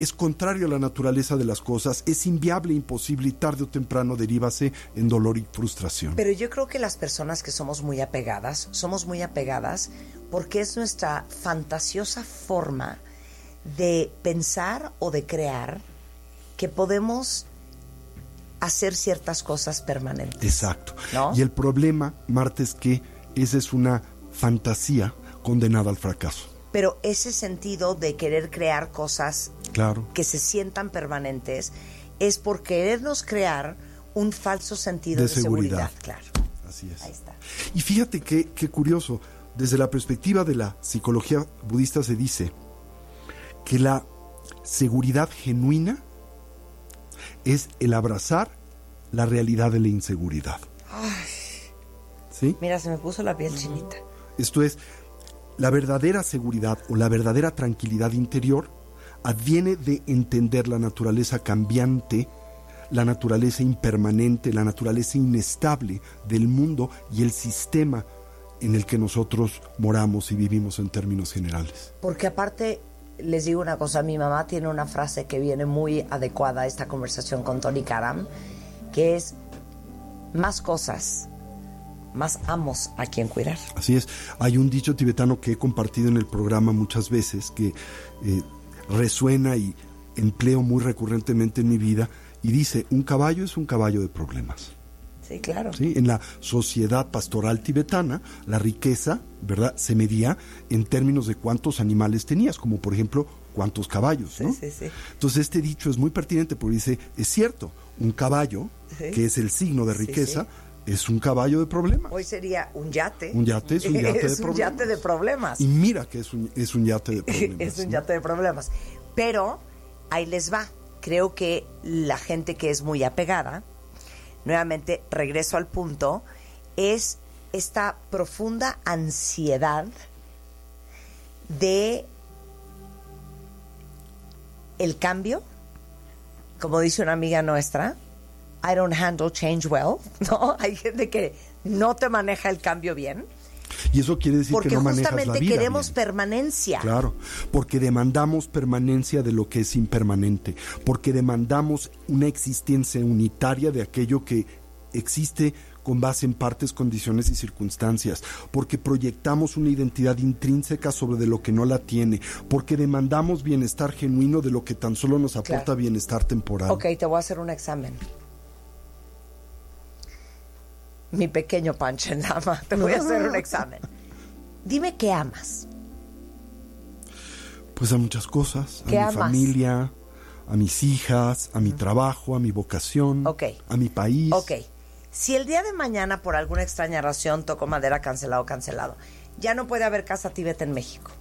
es contrario a la naturaleza de las cosas, es inviable, imposible y tarde o temprano derívase en dolor y frustración. Pero yo creo que las personas que somos muy apegadas porque es nuestra fantasiosa forma de pensar o de crear que podemos hacer ciertas cosas permanentes. Exacto. ¿No? Y el problema, Marta, es que esa es una fantasía condenada al fracaso. Pero ese sentido de querer crear cosas que se sientan permanentes es por querernos crear un falso sentido de seguridad. Claro. Así es. Ahí está. Y fíjate qué curioso, desde la perspectiva de la psicología budista se dice que la seguridad genuina es el abrazar la realidad de la inseguridad. Ay. ¿Sí? Mira, se me puso la piel chinita. Esto es, la verdadera seguridad o la verdadera tranquilidad interior adviene de entender la naturaleza cambiante, la naturaleza impermanente, la naturaleza inestable del mundo y el sistema en el que nosotros moramos y vivimos en términos generales. Porque aparte, les digo una cosa, mi mamá tiene una frase que viene muy adecuada a esta conversación con Tony Karam, que es: más cosas, más amos a quien cuidar. Así es. Hay un dicho tibetano que he compartido en el programa muchas veces que resuena y empleo muy recurrentemente en mi vida y dice: un caballo es un caballo de problemas. Sí, claro. ¿Sí? En la sociedad pastoral tibetana, la riqueza, ¿verdad?, se medía en términos de cuántos animales tenías, como por ejemplo, cuántos caballos, ¿no? Sí. Entonces este dicho es muy pertinente porque dice, es cierto, un caballo, que es el signo de riqueza, es un caballo de problemas. Hoy sería un yate. Un yate es un yate de problemas. Es un yate de problemas. Y mira que es un yate de problemas. Es un yate de problemas. Pero ahí les va. Creo que la gente que es muy apegada, nuevamente regreso al punto, es esta profunda ansiedad de el cambio. Como dice una amiga nuestra, I don't handle change well, ¿no? Hay gente que no te maneja el cambio bien. Y eso quiere decir que no manejas la vida. Porque justamente queremos permanencia. Claro, porque demandamos permanencia de lo que es impermanente, porque demandamos una existencia unitaria de aquello que existe con base en partes, condiciones y circunstancias, porque proyectamos una identidad intrínseca sobre de lo que no la tiene, porque demandamos bienestar genuino de lo que tan solo nos aporta bienestar temporal. Ok, te voy a hacer un examen. Mi pequeño Pancho en Lama, te voy a hacer un examen. Dime qué amas. Pues a muchas cosas, a mi amas? Familia, a mis hijas, a mi trabajo, a mi vocación, a mi país. Ok, si el día de mañana por alguna extraña razón, toco madera, cancelado, ya no puede haber Casa Tíbet en México,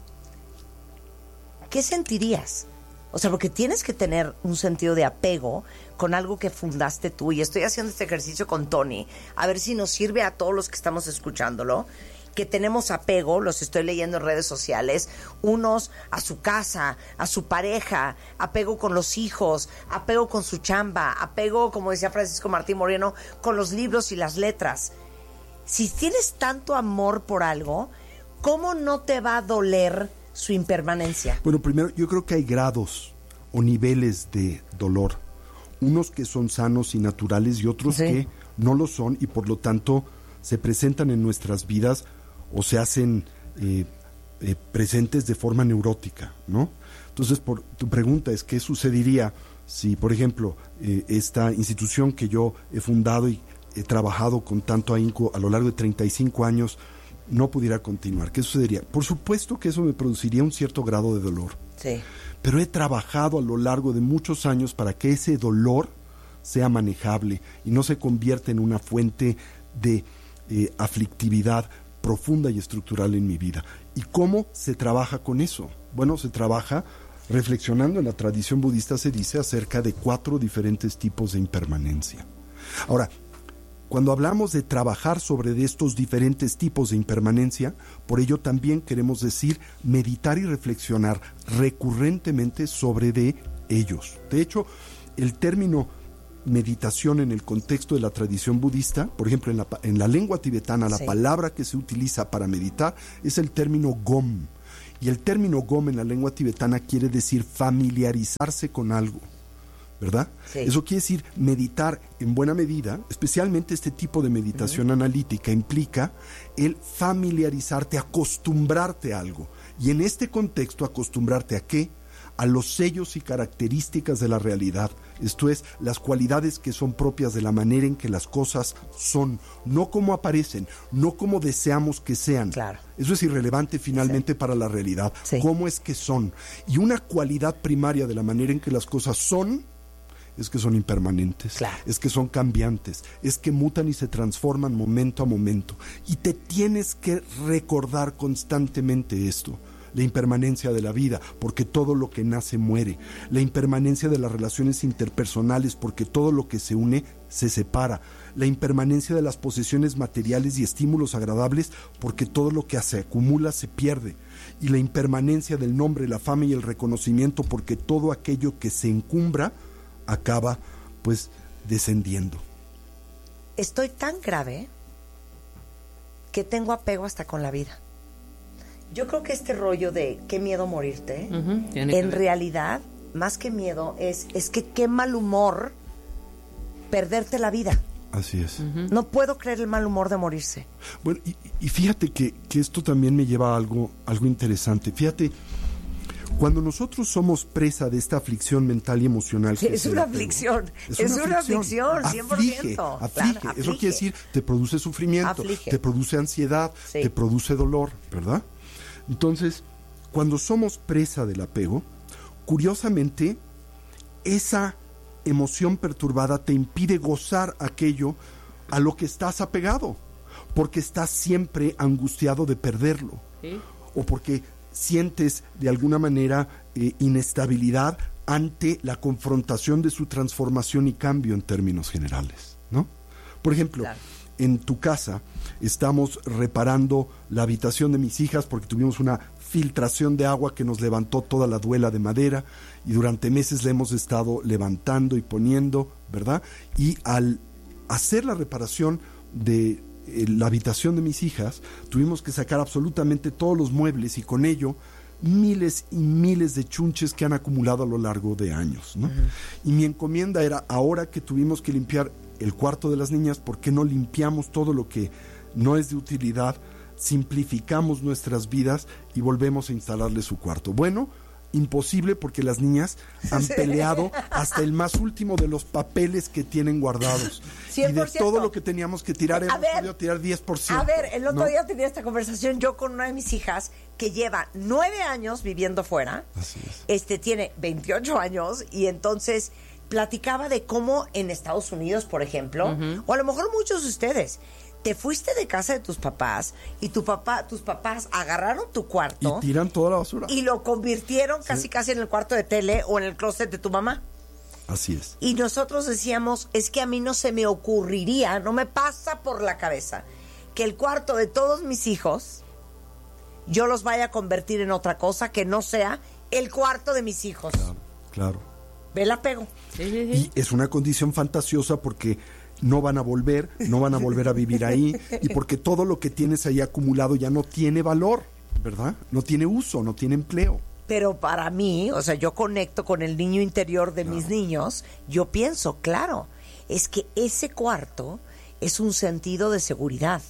¿qué sentirías? O sea, porque tienes que tener un sentido de apego con algo que fundaste tú. Y estoy haciendo este ejercicio con Tony, a ver si nos sirve a todos los que estamos escuchándolo, que tenemos apego, los estoy leyendo en redes sociales, unos a su casa, a su pareja, apego con los hijos, apego con su chamba, apego, como decía Francisco Martín Moreno, con los libros y las letras. Si tienes tanto amor por algo, ¿cómo no te va a doler su impermanencia? Bueno, primero, yo creo que hay grados o niveles de dolor. Unos que son sanos y naturales y otros que no lo son y por lo tanto se presentan en nuestras vidas o se hacen presentes de forma neurótica, ¿no? Entonces, por tu pregunta es, ¿qué sucedería si, por ejemplo, esta institución que yo he fundado y he trabajado con tanto ahínco a lo largo de 35 años no pudiera continuar? ¿Qué sucedería? Por supuesto que eso me produciría un cierto grado de dolor. Sí. Pero he trabajado a lo largo de muchos años para que ese dolor sea manejable y no se convierta en una fuente de aflictividad profunda y estructural en mi vida. ¿Y cómo se trabaja con eso? Bueno, se trabaja reflexionando. En la tradición budista se dice acerca de 4 diferentes tipos de impermanencia. Ahora, cuando hablamos de trabajar sobre de estos diferentes tipos de impermanencia, por ello también queremos decir meditar y reflexionar recurrentemente sobre de ellos. De hecho, el término meditación en el contexto de la tradición budista, por ejemplo, en la lengua tibetana, la palabra que se utiliza para meditar es el término gom. Y el término gom en la lengua tibetana quiere decir familiarizarse con algo, ¿verdad? Sí. Eso quiere decir meditar en buena medida, especialmente este tipo de meditación analítica implica el familiarizarte, acostumbrarte a algo. Y en este contexto, acostumbrarte ¿a qué? A los sellos y características de la realidad, esto es, las cualidades que son propias de la manera en que las cosas son, no como aparecen, no como deseamos que sean. Claro. Eso es irrelevante finalmente para la realidad, cómo es que son. Y una cualidad primaria de la manera en que las cosas son, es que son impermanentes, es que son cambiantes, es que mutan y se transforman momento a momento. Y te tienes que recordar constantemente esto. La impermanencia de la vida, porque todo lo que nace muere. La impermanencia de las relaciones interpersonales, porque todo lo que se une se separa. La impermanencia de las posesiones materiales y estímulos agradables, porque todo lo que se acumula se pierde. Y la impermanencia del nombre, la fama y el reconocimiento, porque todo aquello que se encumbra acaba, pues, descendiendo. Estoy tan grave que tengo apego hasta con la vida. Yo creo que este rollo de qué miedo morirte, en realidad, más que miedo, es que qué mal humor perderte la vida. Así es. No puedo creer el mal humor de morirse. Bueno, y fíjate que esto también me lleva a algo interesante. Fíjate, cuando nosotros somos presa de esta aflicción mental y emocional... Es una aflicción, es una aflicción, 100%. Aflige. Eso quiere decir, te produce sufrimiento, te produce ansiedad, te produce dolor, ¿verdad? Entonces, cuando somos presa del apego, curiosamente, esa emoción perturbada te impide gozar aquello a lo que estás apegado, porque estás siempre angustiado de perderlo, o porque sientes de alguna manera inestabilidad ante la confrontación de su transformación y cambio en términos generales, ¿no? Por ejemplo, en tu casa estamos reparando la habitación de mis hijas porque tuvimos una filtración de agua que nos levantó toda la duela de madera y durante meses la hemos estado levantando y poniendo, ¿verdad? Y al hacer la reparación de la habitación de mis hijas, tuvimos que sacar absolutamente todos los muebles y con ello miles y miles de chunches que han acumulado a lo largo de años, ¿no? Y mi encomienda era, ahora que tuvimos que limpiar el cuarto de las niñas, ¿por qué no limpiamos todo lo que no es de utilidad, simplificamos nuestras vidas y volvemos a instalarle su cuarto? Bueno, imposible porque las niñas han peleado hasta el más último de los papeles que tienen guardados. 100%. Y de todo lo que teníamos que tirar, hemos podido tirar 10%. A ver, el otro día tenía esta conversación yo con una de mis hijas que lleva 9 años viviendo fuera. Así es. Tiene 28 años y entonces platicaba de cómo en Estados Unidos, por ejemplo, o a lo mejor muchos de ustedes, te fuiste de casa de tus papás y tus papás agarraron tu cuarto y tiran toda la basura y lo convirtieron casi en el cuarto de tele o en el closet de tu mamá. Así es. Y nosotros decíamos, es que a mí no se me ocurriría, no me pasa por la cabeza que el cuarto de todos mis hijos yo los vaya a convertir en otra cosa que no sea el cuarto de mis hijos. Claro. Ve el apego. Y es una condición fantasiosa porque no van a volver a vivir ahí y porque todo lo que tienes ahí acumulado ya no tiene valor, ¿verdad? No tiene uso, no tiene empleo. Pero para mí, o sea, yo conecto con el niño interior de mis niños, yo pienso, claro, es que ese cuarto es un sentido de seguridad.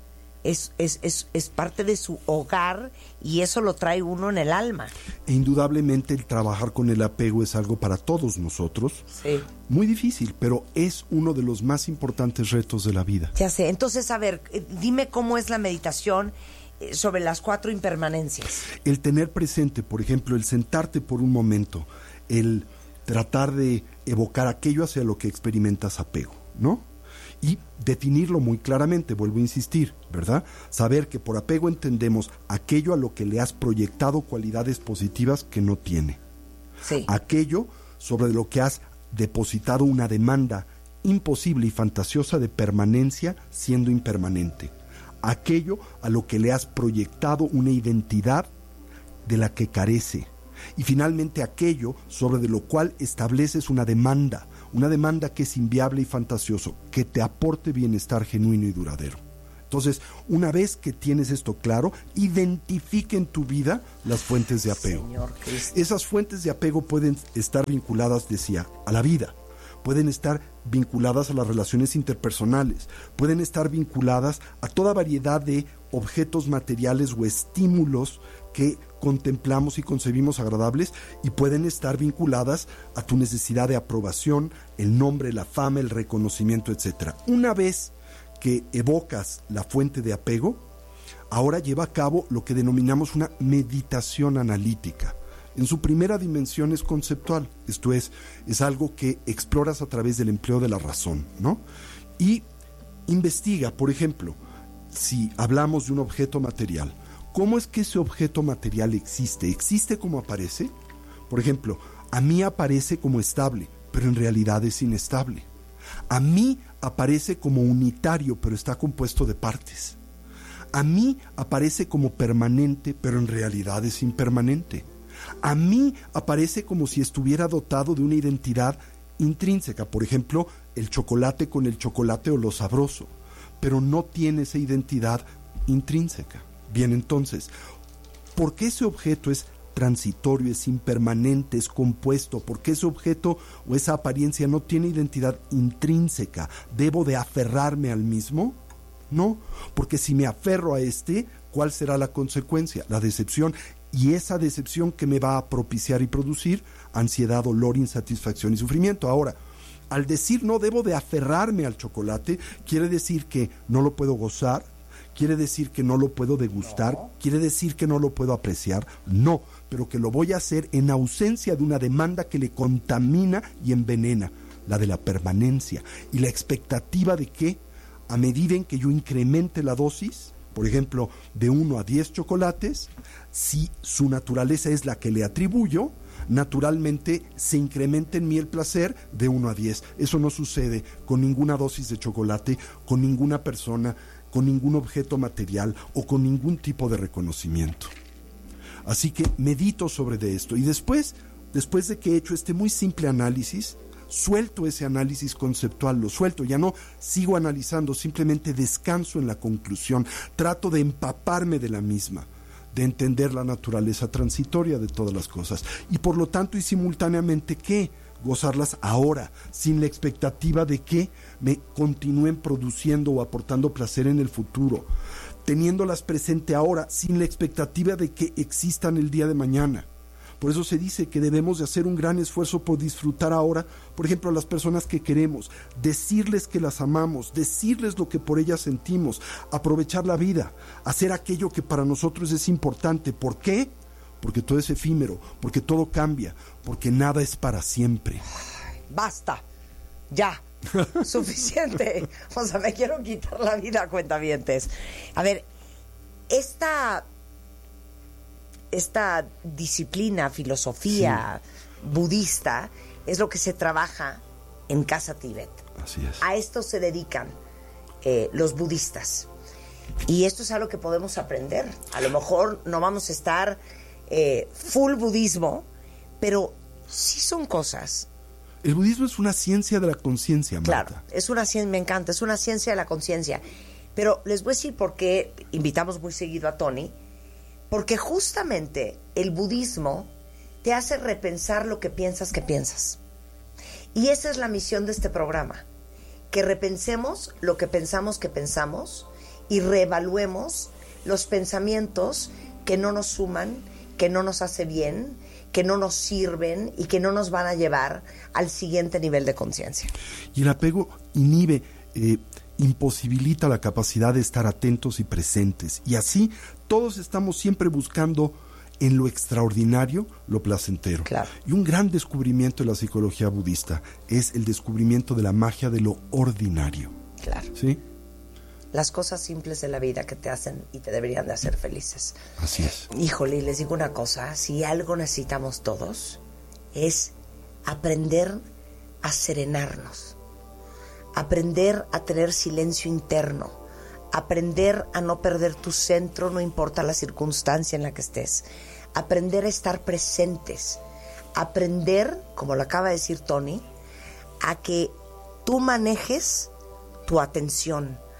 Es parte de su hogar y eso lo trae uno en el alma. E indudablemente el trabajar con el apego es algo para todos nosotros. Sí. Muy difícil, pero es uno de los más importantes retos de la vida. Ya sé. Entonces, a ver, dime cómo es la meditación sobre las 4 impermanencias. El tener presente, por ejemplo, el sentarte por un momento, el tratar de evocar aquello hacia lo que experimentas apego, ¿no? Y definirlo muy claramente, vuelvo a insistir, ¿verdad? Saber que por apego entendemos aquello a lo que le has proyectado cualidades positivas que no tiene. Sí. Aquello sobre lo que has depositado una demanda imposible y fantasiosa de permanencia siendo impermanente. Aquello a lo que le has proyectado una identidad de la que carece. Y finalmente aquello sobre de lo cual estableces una demanda que es inviable y fantasioso, que te aporte bienestar genuino y duradero. Entonces, una vez que tienes esto claro, identifica en tu vida las fuentes de apego. Señor Cristo. Esas fuentes de apego pueden estar vinculadas, decía, a la vida. Pueden estar vinculadas a las relaciones interpersonales. Pueden estar vinculadas a toda variedad de objetos materiales o estímulos que contemplamos y concebimos agradables, y pueden estar vinculadas a tu necesidad de aprobación, el nombre, la fama, el reconocimiento, etc. Una vez que evocas la fuente de apego, ahora lleva a cabo lo que denominamos una meditación analítica. En su primera dimensión es conceptual, esto es algo que exploras a través del empleo de la razón, ¿no? Y investiga, por ejemplo, si hablamos de un objeto material, ¿cómo es que ese objeto material existe? ¿Existe como aparece? Por ejemplo, a mí aparece como estable, pero en realidad es inestable. A mí aparece como unitario, pero está compuesto de partes. A mí aparece como permanente, pero en realidad es impermanente. A mí aparece como si estuviera dotado de una identidad intrínseca, por ejemplo, el chocolate con el chocolate o lo sabroso, pero no tiene esa identidad intrínseca. Bien, entonces, ¿por qué ese objeto es transitorio, es impermanente, es compuesto? ¿Por qué ese objeto o esa apariencia no tiene identidad intrínseca? ¿Debo de aferrarme al mismo? No, porque si me aferro a ¿cuál será la consecuencia? La decepción. Y esa decepción que me va a propiciar y producir ansiedad, dolor, insatisfacción y sufrimiento. Ahora, al decir no debo de aferrarme al chocolate, quiere decir que no lo puedo gozar, quiere decir que no lo puedo degustar, no. Quiere decir que no lo puedo apreciar, no, pero que lo voy a hacer en ausencia de una demanda que le contamina y envenena, la de la permanencia y la expectativa de que a medida en que yo incremente la dosis, por ejemplo, de 1 a 10 chocolates, si su naturaleza es la que le atribuyo, naturalmente se incrementa en mí el placer de 1 a 10. Eso no sucede con ninguna dosis de chocolate, con ninguna persona, con ningún objeto material o con ningún tipo de reconocimiento. Así que medito sobre de esto y después de que he hecho este muy simple análisis, suelto ese análisis conceptual, lo suelto, ya no sigo analizando, simplemente descanso en la conclusión, trato de empaparme de la misma, de entender la naturaleza transitoria de todas las cosas y por lo tanto y simultáneamente ¿qué? Gozarlas ahora, sin la expectativa de que me continúen produciendo o aportando placer en el futuro, teniéndolas presente ahora, sin la expectativa de que existan el día de mañana. Por eso se dice que debemos de hacer un gran esfuerzo por disfrutar ahora, por ejemplo, a las personas que queremos, decirles que las amamos, decirles lo que por ellas sentimos, aprovechar la vida, hacer aquello que para nosotros es importante. ¿Por qué? Porque todo es efímero, porque todo cambia, porque nada es para siempre. Basta, ya, suficiente. O sea, me quiero quitar la vida, cuentavientes. A ver, esta disciplina, filosofía budista es lo que se trabaja en Casa Tibet. Así es. A esto se dedican los budistas. Y esto es algo que podemos aprender. A lo mejor no vamos a estar full budismo, pero sí son cosas. El budismo es una ciencia de la conciencia, Marta. Claro, es una ciencia, me encanta, es una ciencia de la conciencia. Pero les voy a decir por qué invitamos muy seguido a Tony. Porque justamente el budismo te hace repensar lo que piensas que piensas. Y esa es la misión de este programa. Que repensemos lo que pensamos que pensamos y reevaluemos los pensamientos que no nos suman, que no nos hace bien, que no nos sirven y que no nos van a llevar al siguiente nivel de conciencia. Y el apego inhibe, imposibilita la capacidad de estar atentos y presentes. Y así todos estamos siempre buscando en lo extraordinario lo placentero. Claro. Y un gran descubrimiento de la psicología budista es el descubrimiento de la magia de lo ordinario. Claro. ¿Sí? Las cosas simples de la vida que te hacen y te deberían de hacer felices. Así es. Híjole, les digo una cosa, si algo necesitamos todos es aprender a serenarnos, aprender a tener silencio interno, aprender a no perder tu centro, no importa la circunstancia en la que estés, aprender a estar presentes, aprender, como lo acaba de decir Tony, a que tú manejes tu atención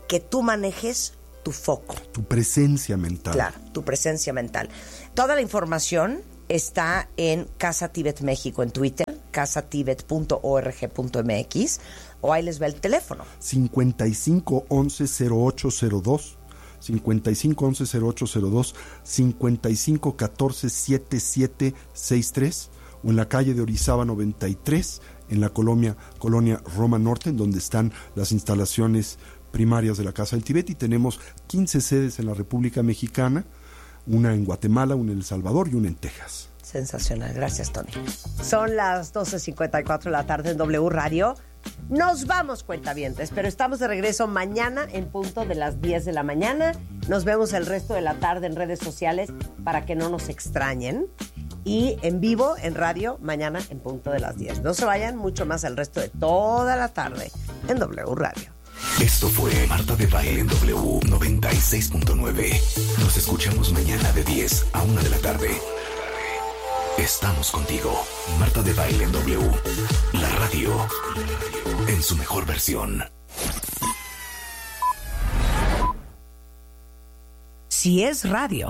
que tú manejes tu foco. Tu presencia mental. Claro, tu presencia mental. Toda la información está en Casa Tíbet México en Twitter, casatibet.org.mx, o ahí les va el teléfono. 55 11 0802, 55 11 0802, 55 14 7763, o en la calle de Orizaba 93, en la colonia Roma Norte, en donde están las instalaciones primarias de la Casa del Tíbet, y tenemos 15 sedes en la República Mexicana, una en Guatemala, una en El Salvador y una en Texas. Sensacional, gracias, Tony. Son las 12:54 de la tarde en W Radio. Nos vamos, cuentavientes, pero estamos de regreso mañana en punto de las 10 de la mañana. Nos vemos el resto de la tarde en redes sociales para que no nos extrañen. Y en vivo, en radio, mañana en punto de las 10. No se vayan, mucho más el resto de toda la tarde en W Radio. Esto fue Marta de Baile en W 96.9. Nos escuchamos mañana de 10 a 1 de la tarde. Estamos contigo. Marta de Baile en W. La radio en su mejor versión. Si es radio.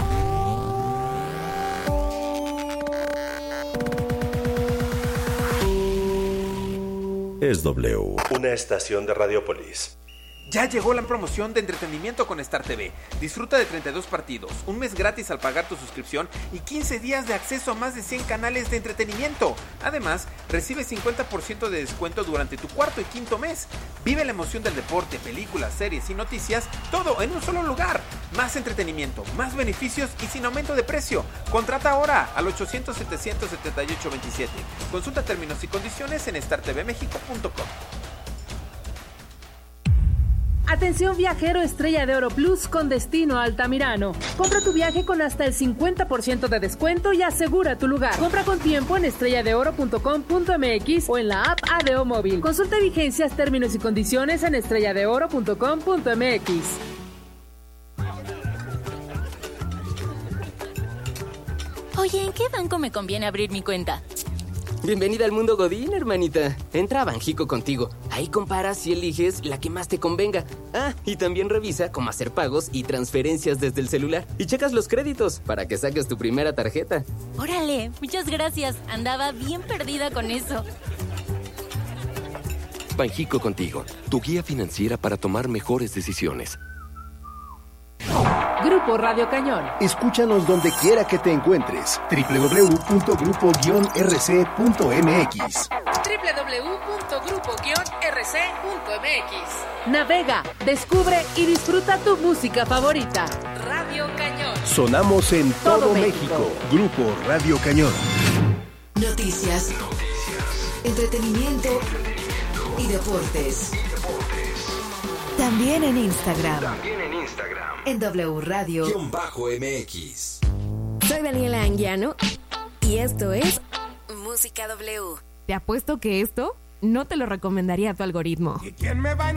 Es W. Una estación de Radiopolis. Ya llegó la promoción de entretenimiento con Star TV. Disfruta de 32 partidos, un mes gratis al pagar tu suscripción y 15 días de acceso a más de 100 canales de entretenimiento. Además, recibe 50% de descuento durante tu cuarto y quinto mes. Vive la emoción del deporte, películas, series y noticias, todo en un solo lugar. Más entretenimiento, más beneficios y sin aumento de precio. Contrata ahora al 800-778-27. Consulta términos y condiciones en startvmexico.com. Atención viajero Estrella de Oro Plus con destino a Altamirano. Compra tu viaje con hasta el 50% de descuento y asegura tu lugar. Compra con tiempo en estrelladeoro.com.mx o en la app ADO Móvil. Consulta vigencias, términos y condiciones en estrelladeoro.com.mx. Oye, ¿en qué banco me conviene abrir mi cuenta? Bienvenida al mundo Godín, hermanita. Entra a Banjico contigo. Ahí comparas y eliges la que más te convenga. Ah, y también revisa cómo hacer pagos y transferencias desde el celular. Y checas los créditos para que saques tu primera tarjeta. Órale, muchas gracias. Andaba bien perdida con eso. Banjico contigo, tu guía financiera para tomar mejores decisiones. Grupo Radio Cañón. Escúchanos donde quiera que te encuentres. www.grupo-rc.mx. www.grupo-rc.mx. Navega, descubre y disfruta tu música favorita. Radio Cañón. Sonamos en todo México. Grupo Radio Cañón. Noticias. Entretenimiento y deportes. También en Instagram. En W Radio _MX. Soy Daniela Anguiano y esto es Música W. Te apuesto que esto no te lo recomendaría a tu algoritmo. ¿Y quién me va a